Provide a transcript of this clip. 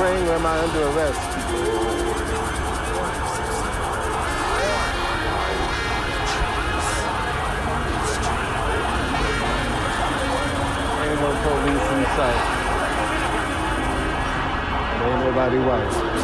praying or am I under arrest? Ain't no police in sight. Ain't nobody white.